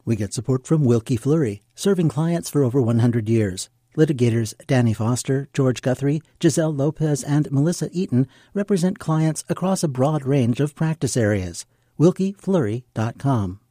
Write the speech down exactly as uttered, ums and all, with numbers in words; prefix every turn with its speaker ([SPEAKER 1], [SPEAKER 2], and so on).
[SPEAKER 1] We get support from Wilkie Fleury, serving clients for over one hundred years. Litigators Danny Foster, George Guthrie, Giselle Lopez, and Melissa Eaton represent clients across a broad range of practice areas. wilkie fleury dot com.